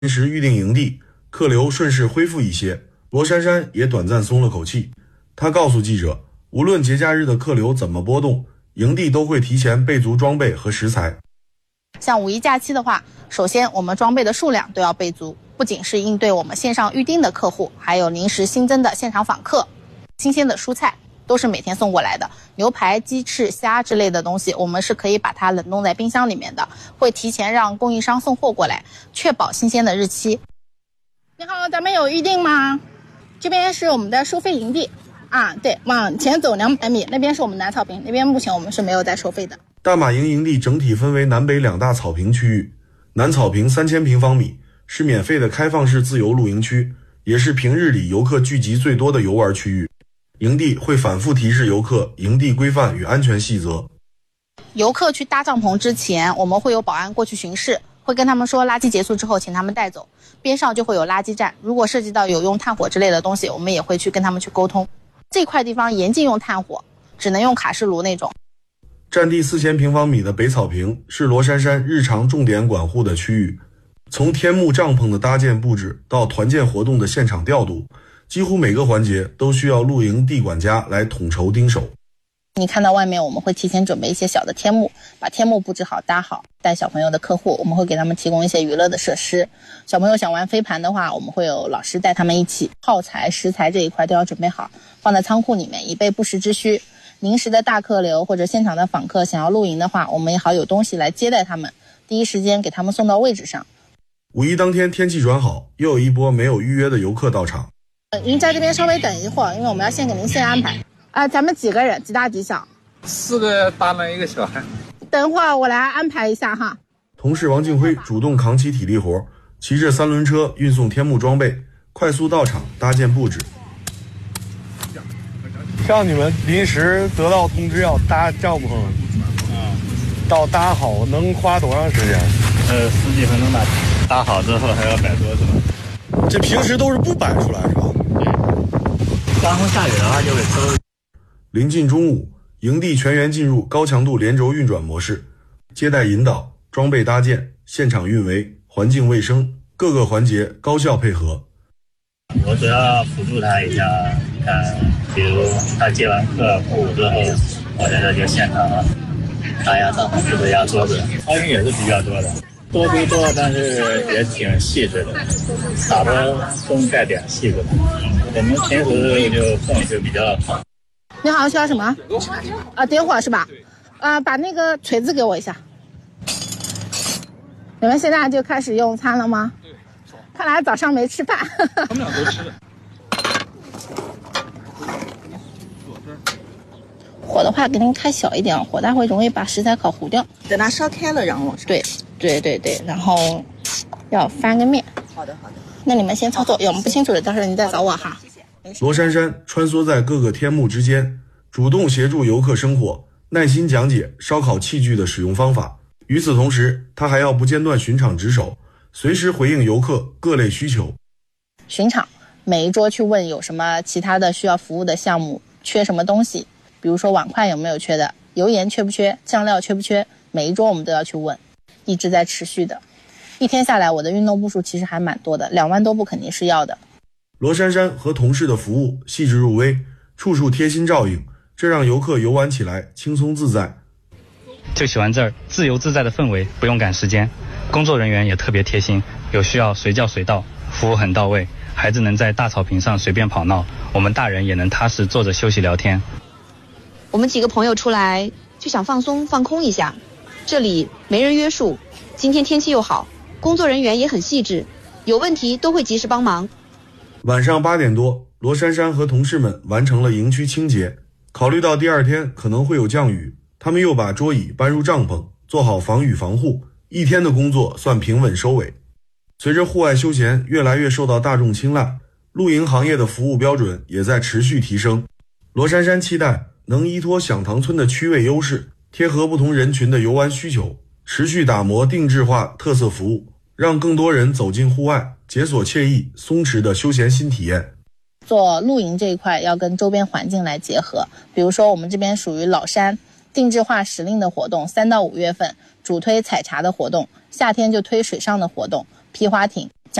临时预定营地，客流顺势恢复一些，罗珊珊也短暂松了口气。她告诉记者，无论节假日的客流怎么波动，营地都会提前备足装备和食材。 像五一假期的话，首先我们装备的数量都要备足，不仅是应对我们线上预定的客户，还有临时新增的现场访客。新鲜的蔬菜都是每天送过来的，牛排、鸡翅、虾之类的东西，我们是可以把它冷冻在冰箱里面的，会提前让供应商送货过来，确保新鲜的日期。你好，咱们有预定吗？这边是我们的收费营地啊，对，往前走200米，那边是我们南草坪，那边目前我们是没有在收费的。 大马营营地整体分为南北2大草坪区域，南草坪3000平方米是免费的开放式自由露营区，也是平日里游客聚集最多的游玩区域。营地会反复提示游客营地规范与安全细则。 游客去搭帐篷之前，我们会有保安过去巡视，会跟他们说垃圾结束之后请他们带走，边上就会有垃圾站，如果涉及到有用炭火之类的东西，我们也会去跟他们去沟通。这块地方严禁用炭火，只能用卡式炉那种。 占地4000平方米的北草坪是罗珊珊日常重点管护的区域，从天幕帐篷的搭建布置到团建活动的现场调度，几乎每个环节都需要露营地管家来统筹盯手。 你看到外面我们会提前准备一些小的天幕，把天幕布置好搭好，带小朋友的客户我们会给他们提供一些娱乐的设施。小朋友想玩飞盘的话，我们会有老师带他们一起，耗材食材这一块都要准备好，放在仓库里面以备不时之需。临时的大客流或者现场的访客想要露营的话，我们也好有东西来接待他们，第一时间给他们送到位置上。 五一当天天气转好，又有一波没有预约的游客到场。 您在这边稍微等一会儿，因为我们要先给您先安排。咱们几个人，几大几小 ？4个大人1个小孩。 等会儿我来安排一下哈。 同事王静辉主动扛起体力活，骑着3轮车运送天幕装备，快速到场搭建布置。 像你们临时得到通知要搭帐篷，到搭好能花多长时间 ？10几分钟吧。搭好之后还要摆桌子。 这平时都是不摆出来是吧？ 对。刮风下雨的话就会收。 临近中午，营地全员进入高强度连轴运转模式，接待引导、装备搭建、现场运维、环境卫生各个环节高效配合。 我主要辅助他一下，比如他接完客服务之后，我在这就现场搭压帐篷或者压桌子，操心也是比较多的，多归多，但是也挺细致的，打的中带点细致的。我们平时就缝就比较好。 你好，需要什么？点火是吧？把那个锤子给我一下。你们现在就开始用餐了吗？ 对。 看来早上没吃饭。 他们俩都吃了。 火的话给您开小一点，火大会容易把食材烤糊掉。 等它烧开了，然后对，然后要翻个面。 好的。 那你们先操作，有我们不清楚的，到时候你再找我哈。 罗珊珊穿梭在各个天幕之间，主动协助游客生火，耐心讲解烧烤器具的使用方法。与此同时，她还要不间断巡场值守，随时回应游客各类需求。 巡场，每一桌去问有什么其他的需要服务的项目，缺什么东西，比如说碗筷有没有缺的，油盐缺不缺，酱料缺不缺，每一桌我们都要去问，一直在持续的。一天下来，我的运动步数其实还蛮多的，2万多步肯定是要的。 罗珊珊和同事的服务细致入微，处处贴心照应，这让游客游玩起来轻松自在。 就喜欢这儿自由自在的氛围，不用赶时间，工作人员也特别贴心，有需要随叫随到，服务很到位，孩子能在大草坪上随便跑闹，我们大人也能踏实坐着休息聊天。 我们几个朋友出来就想放松放空一下，这里没人约束，今天天气又好，工作人员也很细致，有问题都会及时帮忙。 晚上8点多，罗珊珊和同事们完成了营区清洁。考虑到第2天可能会有降雨，他们又把桌椅搬入帐篷，做好防雨防护，一天的工作算平稳收尾。随着户外休闲越来越受到大众青睐，露营行业的服务标准也在持续提升。罗珊珊期待能依托响堂村的区位优势，贴合不同人群的游玩需求，持续打磨定制化特色服务，让更多人走进户外，解锁惬意松弛的休闲新体验。 做露营这一块要跟周边环境来结合，比如说我们这边属于老山，定制化时令的活动，3到5月份主推采茶的活动，夏天就推水上的活动，皮划艇、